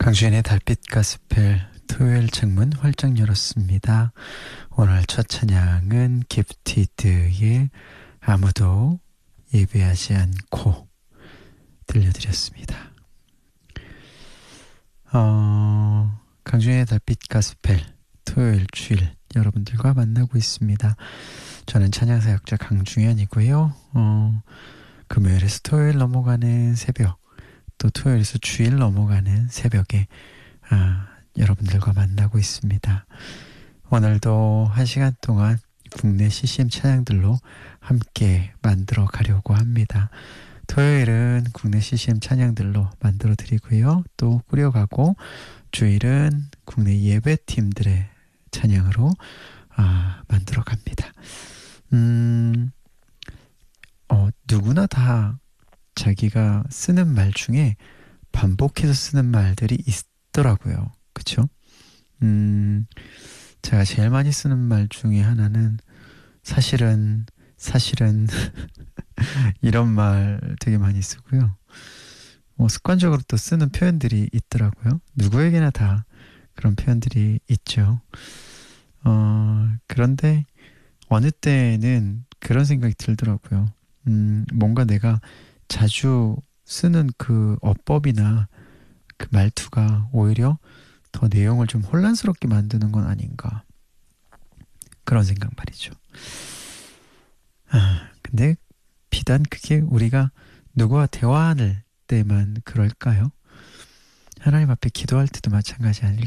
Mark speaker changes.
Speaker 1: 강주연의 달빛 가스펠 토요일 창문 활짝 열었습니다. 오늘 첫 찬양은 기프티드의 아무도 예배하지 않고 들려드렸습니다. 강주연의 달빛 가스펠 토요일 주일 여러분들과 만나고 있습니다. 저는 찬양사역자 강주연이고요. 금요일에서 토요일 넘어가는 새벽, 또 토요일에서 주일 넘어가는 새벽에 여러분들과 만나고 있습니다. 오늘도 1시간 동안 국내 CCM 찬양들로 함께 만들어 가려고 합니다. 토요일은 국내 CCM 찬양들로 만들어 드리고요. 또 꾸려가고, 주일은 국내 예배팀들의 찬양으로 만들어 갑니다. 누구나 다 자기가 쓰는 말 중에 반복해서 쓰는 말들이 있더라고요. 그쵸? 제가 제일 많이 쓰는 말 중에 하나는 사실은 이런 말 되게 많이 쓰고요. 습관적으로 또 쓰는 표현들이 있더라고요. 누구에게나 다 그런 표현들이 있죠. 그런데 어느 때는 그런 생각이 들더라고요. 뭔가 내가 자주 쓰는 그 어법이나 그 말투가 오히려 더 내용을 좀 혼란스럽게 만드는 건 아닌가, 그런 생각 말이죠. 근데 비단 그게 우리가 누구와 대화할 때만 그럴까요? 하나님 앞에 기도할 때도 마찬가지 아닐까요?